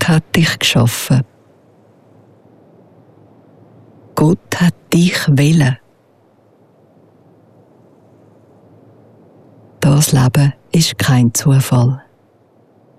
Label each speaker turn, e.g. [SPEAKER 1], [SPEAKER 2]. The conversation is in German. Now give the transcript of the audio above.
[SPEAKER 1] Gott hat dich geschaffen. Gott hat dich wählen. Das Leben ist kein Zufall.